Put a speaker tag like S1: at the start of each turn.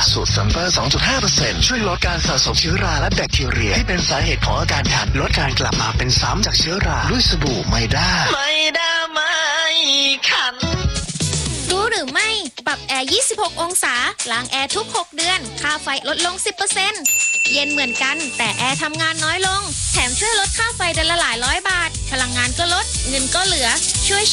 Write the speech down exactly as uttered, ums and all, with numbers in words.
S1: สูตรซัมเปอร์ สองจุดห้าเปอร์เซ็นต์ ช่วยลดการสะสมเชื้อราและแบคทีเรียที่เป็นสาเหตุของอาการคันลดการกลับมาเป็นซ้ำจากเชื้อราด้วยสบู่ไมด้าไมด้าไม่คัน
S2: รู้หรือไม่ปรับแอร์ยี่สิบหกองศาล้างแอร์ทุกหกเดือนค่าไฟลดลง สิบเปอร์เซ็นต์ เย็นเหมือนกันแต่แอร์ทำงานน้อยลงแถมช่วยลดค่าไฟเดือนละหลายร้อยบาทพลังงานก็ลดเงินก็เหลือช่วย